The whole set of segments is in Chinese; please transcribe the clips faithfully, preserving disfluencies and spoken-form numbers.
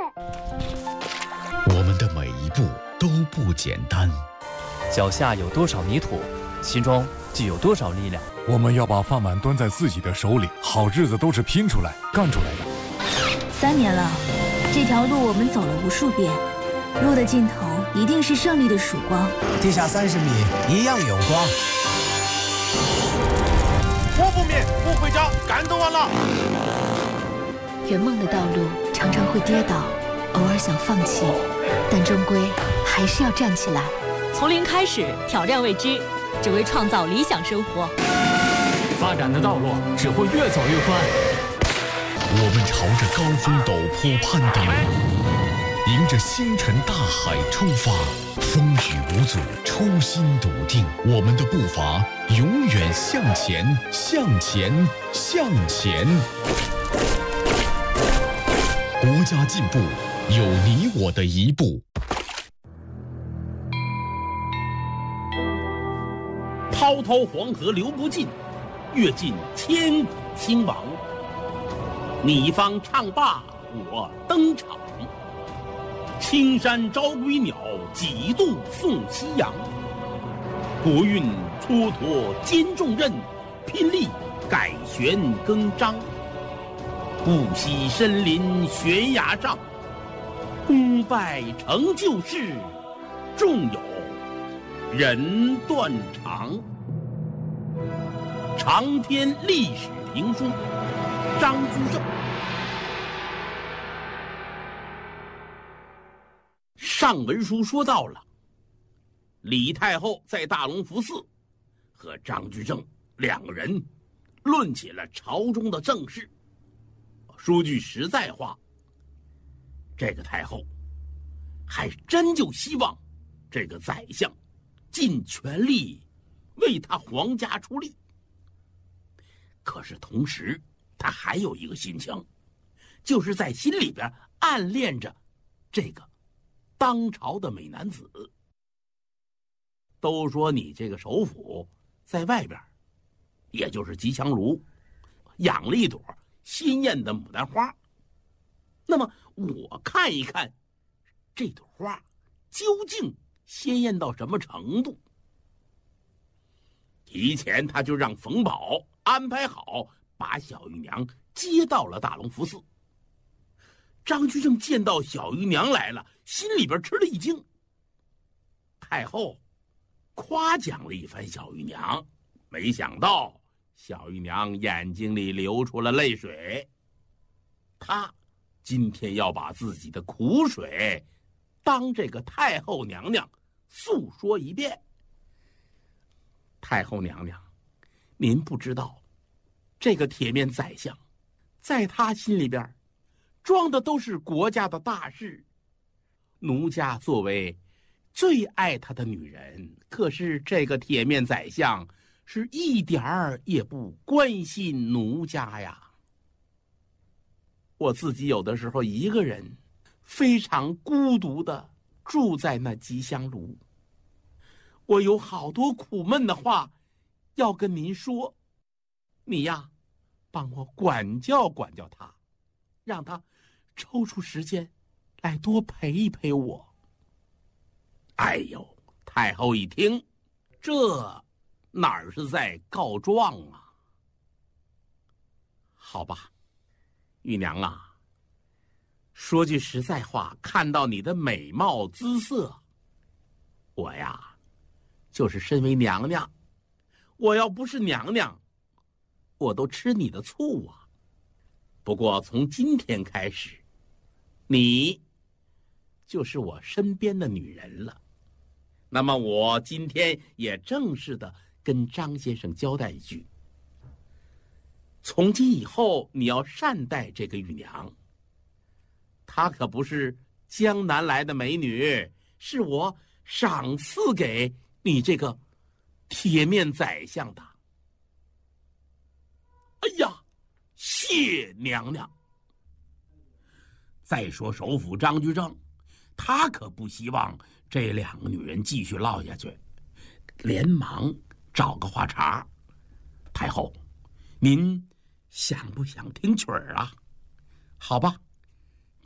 我们的每一步都不简单， 脚下有多少泥土，心中就有多少力量。 我们要把饭碗端在自己的手里，好日子都是拼出来、干出来的。 三年了，这条路我们走了无数遍，路的尽头一定是胜利的曙光。 地下三十米一样有光。 我不灭，不回家，感动完了。 圆梦的道路常常会跌倒，偶尔想放弃，但终归还是要站起来。 从零开始，挑战未知，只为创造理想生活。 发展的道路只会越走越宽。 我们朝着高峰陡坡攀登，迎着星辰大海出发，风雨无阻，初心笃定，我们的步伐永远向前，向前，向前。国家进步，有你我的一步。 滔滔黄河流不尽，阅尽千古兴亡。你方唱罢我登场，青山招归鸟，几度送夕阳。国运蹉跎兼重任，拼力改弦更张。不惜身临悬崖上，功败成就事，纵有人断肠。长篇历史评书，张居正。上文书说到了，李太后在大隆福寺和张居正两个人论起了朝中的政事。说句实在话，这个太后还真就希望这个宰相尽全力为他皇家出力。可是同时他还有一个心情，就是在心里边暗恋着这个当朝的美男子。都说你这个首府在外边，也就是吉祥炉，养了一朵鲜艳的牡丹花。那么我看一看这朵花究竟鲜艳到什么程度。提前他就让冯保安排好，把小姨娘接到了大隆福寺。张居正见到小姨娘来了，心里边吃了一惊。太后夸奖了一番小姨娘，没想到小姨娘眼睛里流出了泪水。她今天要把自己的苦水当这个太后娘娘诉说一遍。太后娘娘，您不知道，这个铁面宰相在他心里边装的都是国家的大事。奴家作为最爱他的女人，可是这个铁面宰相是一点儿也不关心奴家呀。我自己有的时候一个人非常孤独的住在那吉祥炉，我有好多苦闷的话要跟您说，你呀帮我管教管教他，让他抽出时间来多陪一陪我。哎呦，太后一听，这哪儿是在告状啊？好吧，玉娘啊，说句实在话，看到你的美貌姿色，我呀就是身为娘娘，我要不是娘娘，我都吃你的醋啊。不过从今天开始，你就是我身边的女人了。那么我今天也正式的跟张先生交代一句，从今以后你要善待这个玉娘，她可不是江南来的美女，是我赏赐给你这个铁面宰相的。哎呀，谢娘娘。再说首辅张居正，他可不希望这两个女人继续落下去，连忙找个话茬：太后，您想不想听曲儿啊？好吧，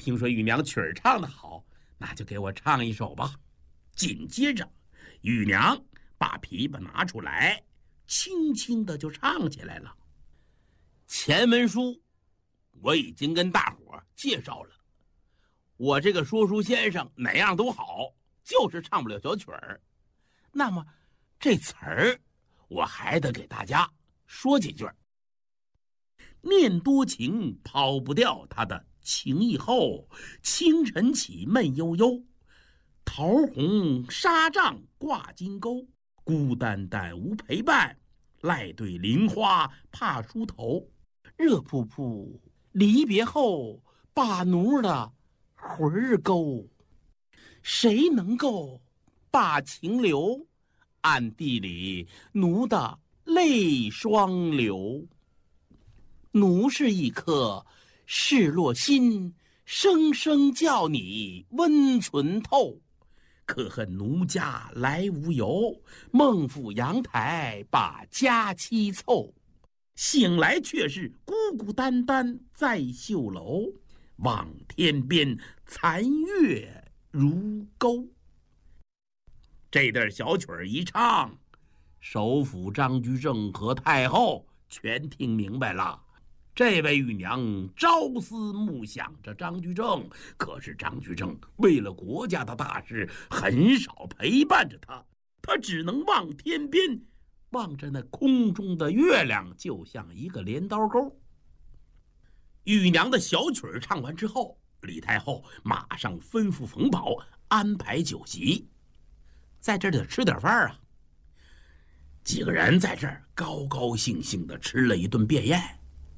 听说玉娘曲儿唱得好，那就给我唱一首吧。紧接着，玉娘把琵琶拿出来，轻轻的就唱起来了。前文书我已经跟大伙介绍了，我这个说书先生哪样都好，就是唱不了小曲儿。那么这词儿我还得给大家说几句。念多情抛不掉他的情意厚，清晨起闷悠悠，桃红纱帐挂金钩，孤单单无陪伴，赖对菱花怕梳头。热扑扑离别后，把奴的魂儿勾。谁能够把情留？暗地里奴的泪双流。奴是一颗失落心，生生叫你温存透。可恨奴家来无由，梦赴阳台把佳期凑。醒来却是孤孤单单在绣楼，望天边残月如钩。这段小曲儿一唱，首辅张居正和太后全听明白了。这位玉娘朝思暮想着张居正，可是张居正为了国家的大事，很少陪伴着他，他只能望天边，望着那空中的月亮，就像一个镰刀钩。玉娘的小曲儿唱完之后，李太后马上吩咐冯保安排酒席，在这儿得吃点饭啊。几个人在这儿高高兴兴地吃了一顿便宴。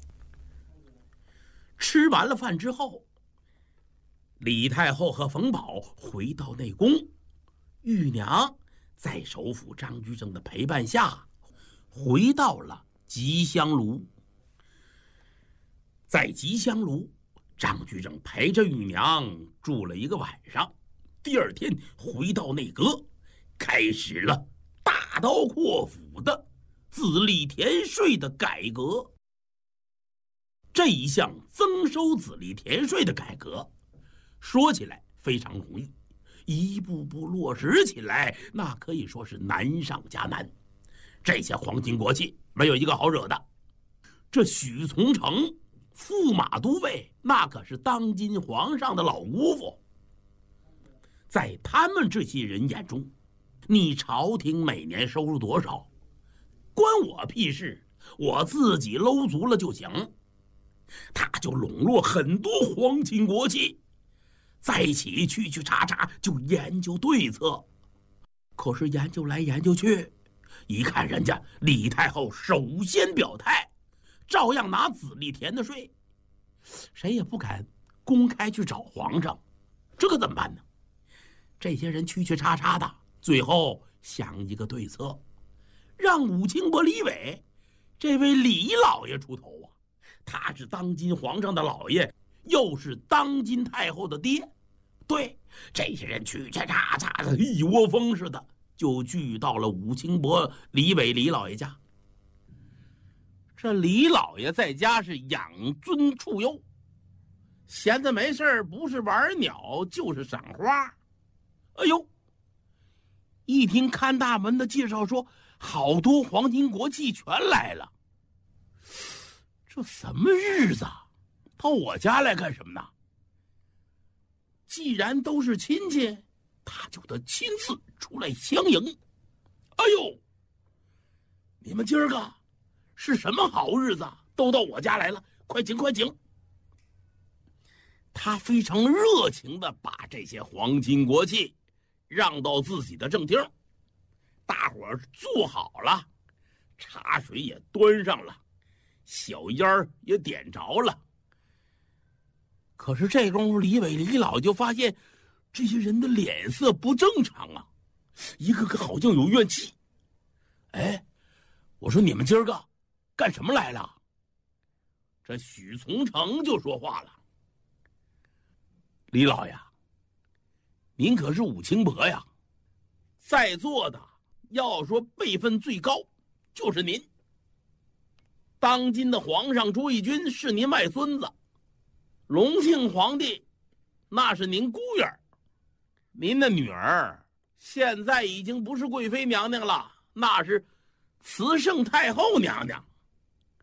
吃完了饭之后，李太后和冯保回到内宫，玉娘在首辅张居正的陪伴下，回到了吉香炉。在吉香炉，张居正陪着玉娘住了一个晚上，第二天回到内阁，开始了大刀阔斧的自力田税的改革。这一项增收子弟田税的改革，说起来非常容易，一步步落实起来，那可以说是难上加难。这些皇亲国戚没有一个好惹的。这许从成驸马都尉，那可是当今皇上的老姑父，在他们这些人眼中，你朝廷每年收入多少，关我屁事，我自己搂足了就行。他就笼络很多皇亲国戚，在一起去去查查，就研究对策。可是研究来研究去，一看人家李太后首先表态，照样拿子弟田的税，谁也不敢公开去找皇上，这可怎么办呢？这些人去去查查的，最后想一个对策，让武清伯李伟这位李老爷出头啊。他是当今皇上的老爷，又是当今太后的爹。对，这些人去去查查的一窝蜂似的，就聚到了武清伯李伟李老爷家。这李老爷在家是养尊处优，闲着没事不是玩鸟就是赏花。哎呦，一听看大门的介绍说，好多皇亲国戚全来了。这什么日子到我家来干什么呢？既然都是亲戚，他就得亲自出来相迎。哎呦，你们今儿个是什么好日子，都到我家来了，快请快请。他非常热情地把这些皇亲国戚让到自己的正厅，大伙儿坐好了，茶水也端上了，小烟儿也点着了。可是这功夫，李伟李老就发现这些人的脸色不正常啊，一个个好像有怨气。哎，我说你们今儿个干什么来了？这许从成就说话了：“李老呀，您可是武清伯呀，在座的要说辈分最高，就是您。当今的皇上朱翊钧是您外孙子，隆庆皇帝那是您姑爷儿。您的女儿现在已经不是贵妃娘娘了，那是慈圣太后娘娘。